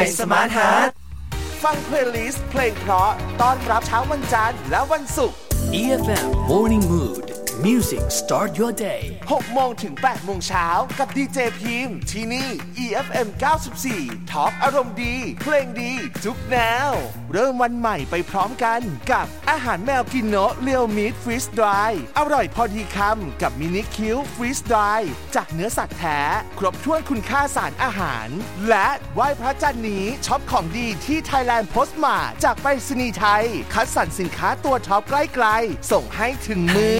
สมาร์ทฮาร์ทฟังเพลย์ลิสต์เพลงเพราะต้อนรับเช้าวันจันทร์และวันศุกร์ EFM Morning Mood Music Start Your Day 6 โมงถึง 8 โมงเช้ากับดีเจพิมพ์ที่นี่ EFM 94 ท็อปอารมณ์ดีเพลงดีทุกแนวเริ่มวันใหม่ไปพร้อมกันกับอาหารแมวกินโนะเรียวมิตฟรีสดรายอร่อยพอดีคำกับมินิคิวฟรีสดรายจากเนื้อสัตว์แท้ครบถ้วนคุณค่าสารอาหารและไหว้พระจันทร์นี้ช็อปของดีที่ Thailand Postmart จากไปรษณีย์ไทยคัดสรรสินค้าตัวท็อปใกล้ๆส่งให้ถึงมือ